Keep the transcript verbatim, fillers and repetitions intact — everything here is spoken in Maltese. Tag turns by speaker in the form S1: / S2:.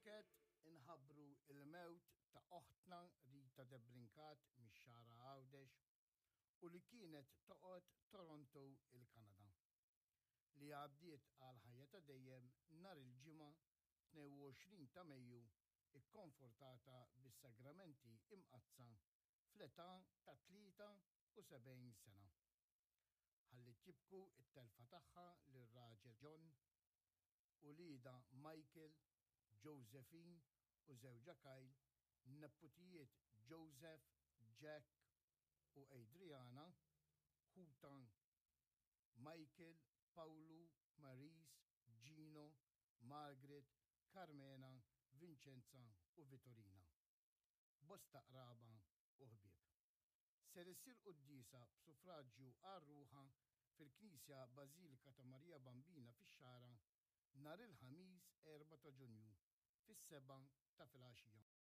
S1: F'Narket inħabbru il-mewt ta' oħtna Rita Debrinkat mix-Xara Għawdex u li kienet toqgħod Toronto il-Kanada li għaddiet għal ħajja ta' dejjem nhar il-ġimgħa tnejn u għoxrin ta' Mejju ikkonfortata bis-sagramenti imqazza fl-età ta' tlieta u sebgħin sena. Ħallit jibku it-telfa tagħha lir-raġel John u lieda Michael, Josephine u żewġa Kyle, nepputijiet Joseph, Jack u Adriana, Hutan, Michael, Paulu, Maurice, Gino, Margaret, Carmena, Vincenza u Vittorina. Bosta qraba u ħbieb. Ser issir qudiesa b'suffraġġju għar-ruħa fil-Knisja Bażilika ta' Marija Bambina fix-Xara nhar il-ħamis erba' ta' Ġunju fis-seba' ta' filgħaxija.